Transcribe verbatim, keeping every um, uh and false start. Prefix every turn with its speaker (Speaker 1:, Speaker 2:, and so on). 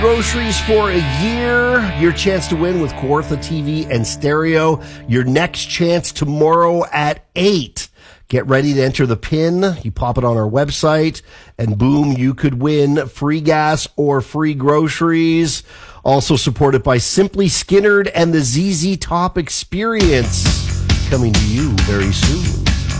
Speaker 1: Groceries for a year. Your chance to win with Kawartha T V and stereo. Your next chance tomorrow at eight. Get ready to enter the pin. You pop it on our website, and boom, you could win free gas or free groceries. Also supported by Simply Skinnerd and the Z Z Top Experience. Coming to you very soon.